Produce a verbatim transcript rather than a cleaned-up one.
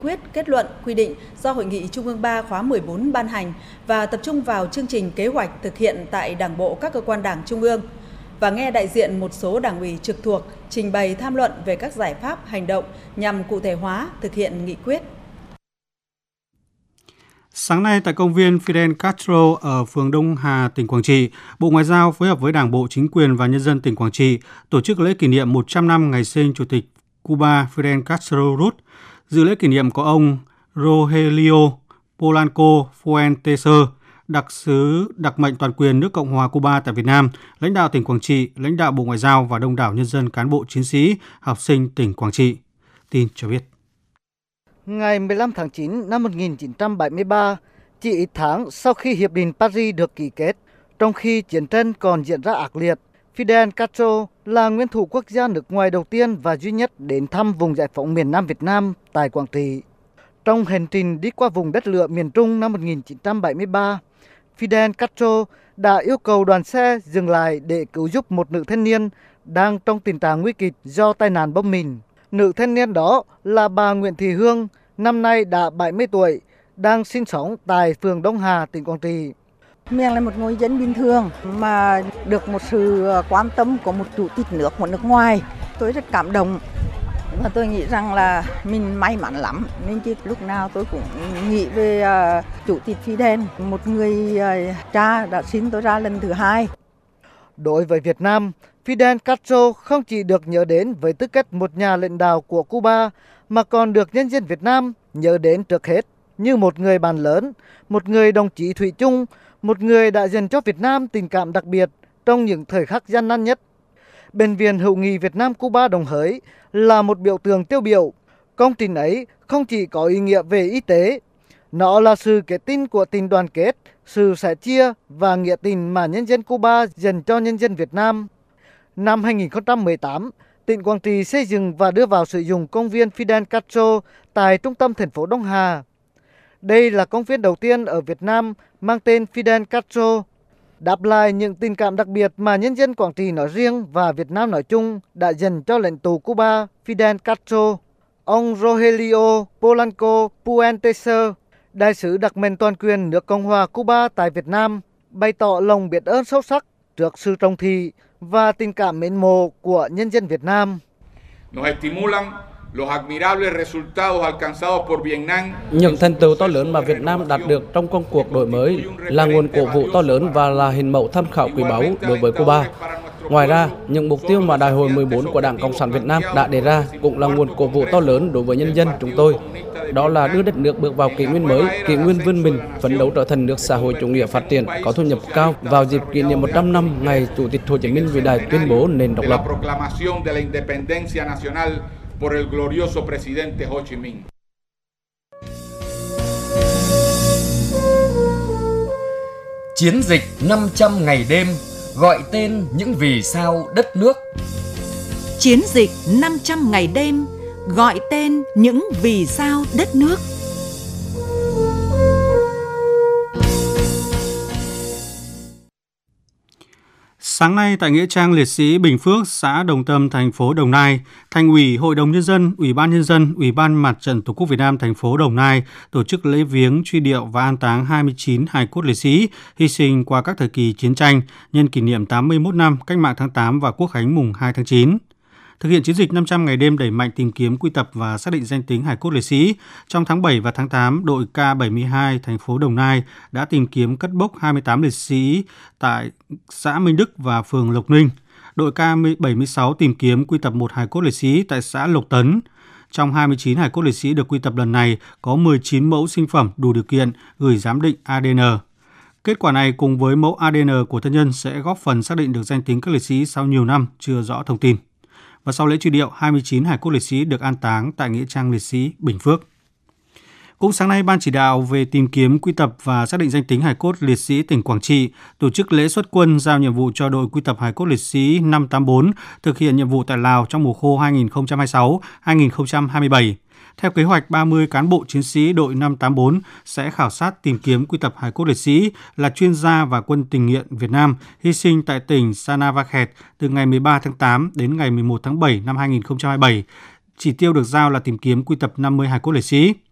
quyết, kết luận, quy định do Hội nghị Trung ương ba khóa mười bốn ban hành và tập trung vào chương trình kế hoạch thực hiện tại Đảng bộ các cơ quan Đảng Trung ương và nghe đại diện một số đảng ủy trực thuộc trình bày tham luận về các giải pháp hành động nhằm cụ thể hóa thực hiện nghị quyết. Sáng nay tại công viên Fidel Castro ở phường Đông Hà, tỉnh Quảng Trị, Bộ Ngoại giao phối hợp với Đảng bộ, Chính quyền và nhân dân tỉnh Quảng Trị tổ chức lễ kỷ niệm một trăm năm ngày sinh Chủ tịch Cuba Fidel Castro Ruz. Dự lễ kỷ niệm có ông Rogelio Polanco Fuentesor, đặc sứ đặc mệnh toàn quyền nước Cộng hòa Cuba tại Việt Nam, lãnh đạo tỉnh Quảng Trị, lãnh đạo Bộ Ngoại giao và đông đảo nhân dân, cán bộ, chiến sĩ, học sinh tỉnh Quảng Trị. Tin cho biết. Ngày mười lăm tháng chín năm một nghìn chín trăm bảy mươi ba, chỉ ít tháng sau khi Hiệp định Paris được ký kết, trong khi chiến tranh còn diễn ra ác liệt, Fidel Castro là nguyên thủ quốc gia nước ngoài đầu tiên và duy nhất đến thăm vùng giải phóng miền Nam Việt Nam tại Quảng Trị. Trong hành trình đi qua vùng đất lửa miền Trung năm một nghìn chín trăm bảy mươi ba, Fidel Castro đã yêu cầu đoàn xe dừng lại để cứu giúp một nữ thanh niên đang trong tình trạng nguy kịch do tai nạn bom mìn. Nữ thanh niên đó là bà Nguyễn Thị Hương, năm nay đã bảy mươi tuổi, đang sinh sống tại phường Đông Hà, tỉnh Quảng Trị. Mình là một người dân bình thường mà được một sự quan tâm của một chủ tịch nước của nước ngoài. Tôi rất cảm động và tôi nghĩ rằng là mình may mắn lắm. Nên chứ lúc nào tôi cũng nghĩ về uh, chủ tịch Fidel, một người uh, cha đã sinh tôi ra lần thứ hai. Đối với Việt Nam, Fidel Castro không chỉ được nhớ đến với tư cách một nhà lãnh đạo của Cuba, mà còn được nhân dân Việt Nam nhớ đến trước hết như một người bạn lớn, một người đồng chí thủy chung, một người đã dành cho Việt Nam tình cảm đặc biệt trong những thời khắc gian nan nhất. Bệnh viện Hữu nghị Việt Nam Cuba Đồng Hới là một biểu tượng tiêu biểu. Công trình ấy không chỉ có ý nghĩa về y tế, nó là sự kết tinh của tình đoàn kết, sự sẻ chia và nghĩa tình mà nhân dân Cuba dành cho nhân dân Việt Nam. Năm hai nghìn không trăm mười tám, tỉnh Quảng Trị xây dựng và đưa vào sử dụng công viên Fidel Castro tại trung tâm thành phố Đông Hà. Đây là công viên đầu tiên ở Việt Nam mang tên Fidel Castro, đáp lại những tình cảm đặc biệt mà nhân dân Quảng Trị nói riêng và Việt Nam nói chung đã dành cho lãnh tụ Cuba Fidel Castro. Ông Rogelio Polanco Fuentesor, đại sứ đặc mệnh toàn quyền nước Cộng hòa Cuba tại Việt Nam, bày tỏ lòng biết ơn sâu sắc trước sự trọng thị và tình cảm mến mộ của nhân dân Việt Nam. Những thành tựu to lớn mà Việt Nam đạt được trong công cuộc đổi mới là nguồn cổ vũ to lớn và là hình mẫu tham khảo quý báu đối với Cuba. Ngoài ra, những mục tiêu mà Đại hội mười bốn của Đảng Cộng sản Việt Nam đã đề ra cũng là nguồn cổ vũ to lớn đối với nhân dân chúng tôi. Đó là đưa đất nước bước vào kỷ nguyên mới, kỷ nguyên vươn mình, phấn đấu trở thành nước xã hội chủ nghĩa phát triển, có thu nhập cao vào dịp kỷ niệm một trăm năm ngày Chủ tịch Hồ Chí Minh vĩ đại tuyên bố nền độc lập. Chiến dịch năm trăm ngày đêm, gọi tên những vì sao đất nước. Chiến dịch năm trăm ngày đêm, gọi tên những vì sao đất nước. Sáng nay tại Nghĩa trang Liệt sĩ Bình Phước, xã Đồng Tâm, thành phố Đồng Nai, Thành ủy, Hội đồng Nhân dân, Ủy ban Nhân dân, Ủy ban Mặt trận Tổ quốc Việt Nam thành phố Đồng Nai tổ chức lễ viếng, truy điệu và an táng hai mươi chín hài cốt liệt sĩ hy sinh qua các thời kỳ chiến tranh nhân kỷ niệm tám mươi mốt năm Cách mạng tháng tám và Quốc khánh mùng hai tháng chín. Thực hiện chiến dịch năm trăm ngày đêm đẩy mạnh tìm kiếm, quy tập và xác định danh tính hài cốt liệt sĩ, trong tháng bảy và tháng tám, đội K bảy mươi hai thành phố Đồng Nai đã tìm kiếm cất bốc hai mươi tám liệt sĩ tại xã Minh Đức và phường Lộc Ninh. Đội K bảy mươi sáu tìm kiếm quy tập một hài cốt liệt sĩ tại xã Lộc Tấn. Trong hai mươi chín hài cốt liệt sĩ được quy tập lần này, có mười chín mẫu sinh phẩm đủ điều kiện gửi giám định a đê en. Kết quả này cùng với mẫu a đê en của thân nhân sẽ góp phần xác định được danh tính các liệt sĩ sau nhiều năm chưa rõ thông tin. Và sau lễ truy điệu, hai mươi chín hài cốt liệt sĩ được an táng tại Nghĩa trang Liệt sĩ Bình Phước. Cũng sáng nay, Ban chỉ đạo về tìm kiếm, quy tập và xác định danh tính hài cốt liệt sĩ tỉnh Quảng Trị tổ chức lễ xuất quân giao nhiệm vụ cho đội quy tập hài cốt liệt sĩ năm tám bốn thực hiện nhiệm vụ tại Lào trong mùa khô hai nghìn không trăm hai mươi sáu hai nghìn không trăm hai mươi bảy. Theo kế hoạch, ba mươi cán bộ chiến sĩ đội năm tám bốn sẽ khảo sát tìm kiếm quy tập hài cốt liệt sĩ là chuyên gia và quân tình nguyện Việt Nam hy sinh tại tỉnh Savanakhet từ ngày mười ba tháng tám đến ngày mười một tháng bảy năm hai nghìn không trăm hai mươi bảy. Chỉ tiêu được giao là tìm kiếm quy tập năm mươi hài cốt liệt sĩ.